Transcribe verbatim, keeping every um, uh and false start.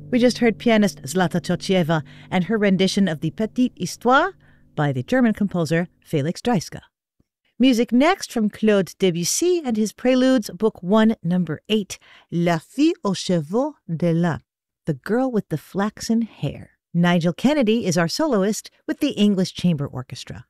We just heard pianist Zlata Tchotcheva and her rendition of the Petite Histoire by the German composer Felix Dreiske. Music next from Claude Debussy and his Preludes, Book one, Number eight, La Fille aux Cheveux de Lin, The Girl with the Flaxen Hair. Nigel Kennedy is our soloist with the English Chamber Orchestra.